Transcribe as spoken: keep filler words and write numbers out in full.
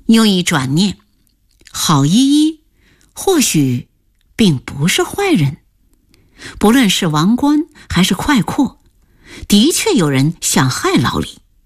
又一转念，郝依依或许并不是坏人，不论是王冠还是快阔，的确有人想害老李。